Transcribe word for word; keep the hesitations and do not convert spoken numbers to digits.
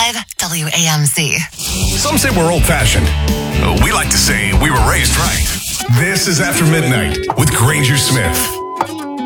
five W A M C. Some say we're old-fashioned. We like to say we were raised right. This is After Midnight with Granger Smith.